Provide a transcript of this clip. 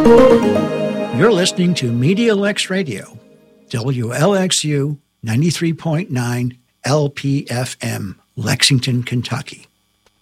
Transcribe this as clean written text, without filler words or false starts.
You're listening to MediaLex Radio, WLXU 93.9 LPFM, Lexington, Kentucky.